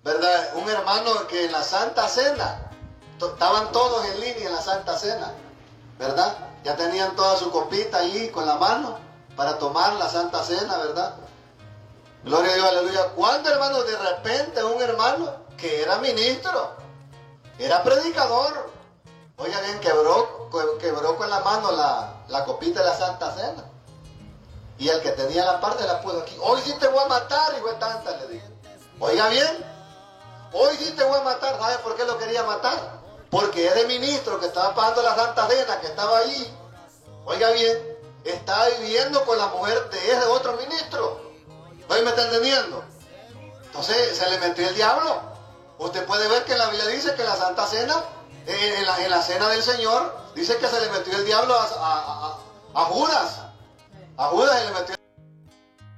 ¿verdad? Un hermano que en la Santa Cena, estaban todos en línea en la Santa Cena, ¿verdad? Ya tenían toda su copita ahí con la mano para tomar la Santa Cena, ¿verdad? Gloria a Dios, aleluya. ¿Cuándo, hermano? De repente un hermano que era ministro, era predicador, oiga bien, quebró con la mano la copita de la Santa Cena. Y el que tenía la parte la puso aquí. Hoy sí te voy a matar, hijo de tanta, le dijo. Oiga bien, hoy sí te voy a matar. ¿Sabe por qué lo quería matar? Porque ese ministro que estaba pagando la Santa Cena, que estaba allí, oiga bien, estaba viviendo con la mujer de ese otro ministro. ¿Hoy me está entendiendo? Entonces se le metió el diablo. Usted puede ver que la Biblia dice que la Santa Cena, en la cena del Señor, dice que se le metió el diablo a Judas. A Judas se le metió